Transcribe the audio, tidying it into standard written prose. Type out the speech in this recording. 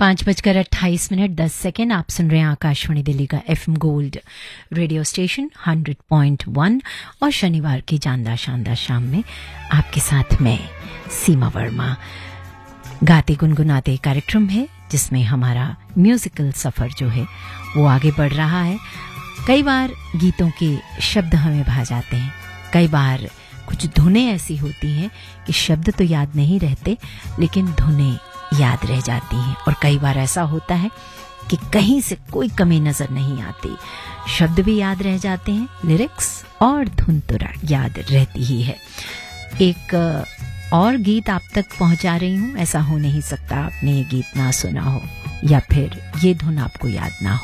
5:28 आप सुन रहे हैं आकाशवाणी दिल्ली का FM गोल्ड रेडियो स्टेशन 100.1 और शनिवार की जानदार शानदार शाम में आपके साथ मैं सीमा वर्मा। गाते गुनगुनाते कार्यक्रम है जिसमें हमारा म्यूजिकल सफर जो है वो आगे बढ़ रहा है। कई बार गीतों के शब्द हमें भा जाते हैं, कई बार कुछ धुनें ऐसी होती हैं कि शब्द तो याद नहीं रहते लेकिन धुनें याद रह जाती हैं, और कई बार ऐसा होता है कि कहीं से कोई कमी नजर नहीं आती, शब्द भी याद रह जाते हैं, लिरिक्स और धुन तो याद रहती ही है। एक और गीत आप तक पहुंचा रही हूं, ऐसा हो नहीं सकता आपने ये गीत ना सुना हो या फिर ये धुन आपको याद ना हो।